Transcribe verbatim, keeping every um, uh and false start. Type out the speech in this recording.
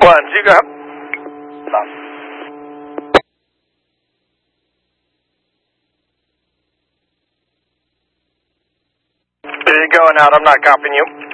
One, you go. There you going out. I'm not copying you.